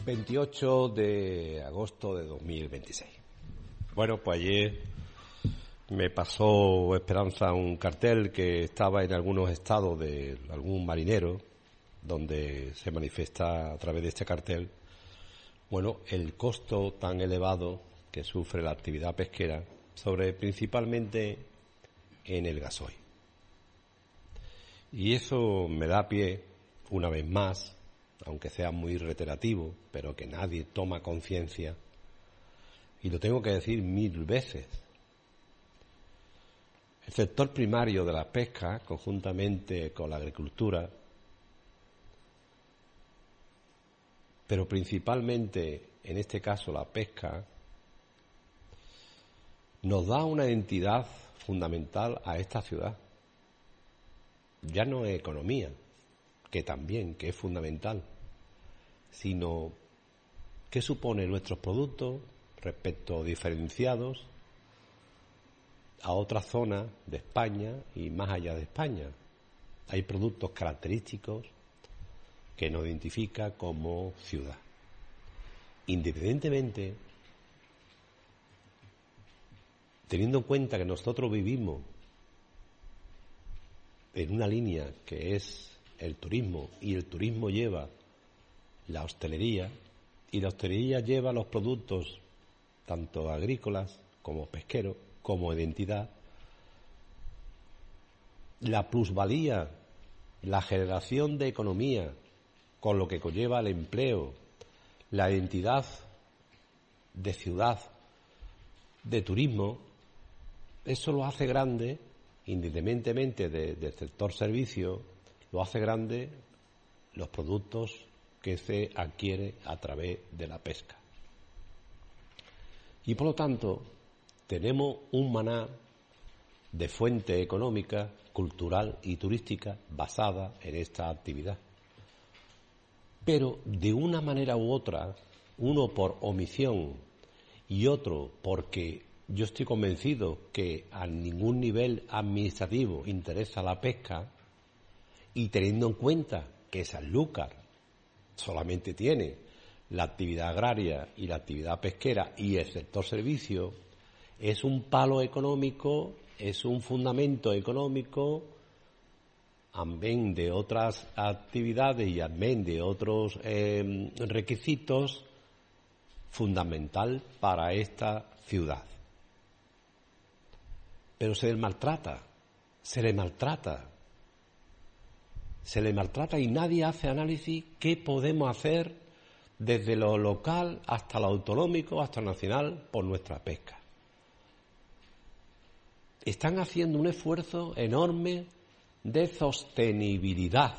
28 de agosto de 2026. Bueno, pues ayer me pasó Esperanza un cartel que estaba en algunos estados de algún marinero, donde se manifiesta a través de este cartel, bueno, el costo tan elevado que sufre la actividad pesquera, principalmente en el gasoil. Y eso me da pie, una vez más, aunque sea muy reiterativo, pero que nadie toma conciencia, y lo tengo que decir 1000 veces. El sector primario de la pesca, conjuntamente con la agricultura, pero principalmente, en este caso, la pesca, nos da una identidad fundamental a esta ciudad. Ya no es economía, que también, que es fundamental, sino qué supone nuestros productos respecto diferenciados a otras zonas de España y más allá de España. Hay productos característicos que nos identifica como ciudad. Independientemente, teniendo en cuenta que nosotros vivimos en una línea que es el turismo, y el turismo lleva la hostelería, y la hostelería lleva los productos tanto agrícolas como pesqueros, como identidad, la plusvalía, la generación de economía, con lo que conlleva el empleo, la identidad de ciudad, de turismo, eso lo hace grande, independientemente del sector servicio, lo hace grande los productos que se adquiere a través de la pesca. Y por lo tanto, tenemos un maná de fuente económica, cultural y turística basada en esta actividad. Pero de una manera u otra, uno por omisión y otro porque yo estoy convencido que a ningún nivel administrativo interesa la pesca, y teniendo en cuenta que Sanlúcar solamente tiene la actividad agraria y la actividad pesquera y el sector servicio, es un palo económico, es un fundamento económico, amén de otras actividades y amén de otros requisitos, fundamental para esta ciudad. Pero se le maltrata y nadie hace análisis qué podemos hacer desde lo local hasta lo autonómico, hasta lo nacional, por nuestra pesca. Están haciendo un esfuerzo enorme de sostenibilidad.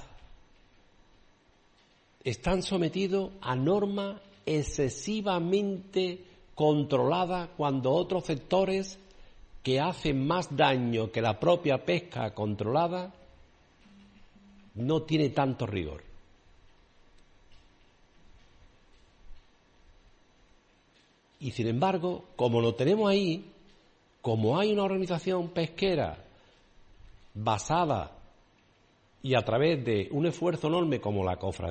Están sometidos a normas excesivamente controladas cuando otros sectores que hacen más daño que la propia pesca controlada no tiene tanto rigor. Y sin embargo, como lo tenemos ahí, como hay una organización pesquera basada y a través de un esfuerzo enorme como la cofradía,